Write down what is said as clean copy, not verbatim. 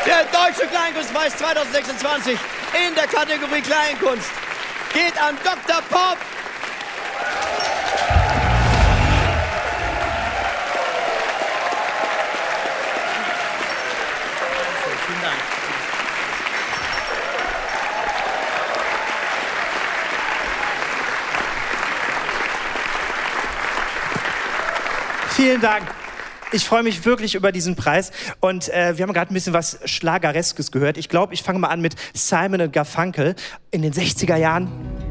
Der Deutsche Kleinkunstpreis 2026 in der Kategorie Kleinkunst geht an Dr. Pop. Vielen Dank. Vielen Dank. Ich freue mich wirklich über diesen Preis und wir haben gerade ein bisschen was Schlagereskes gehört. Ich glaube, ich fange mal an mit Simon & Garfunkel in den 60er Jahren.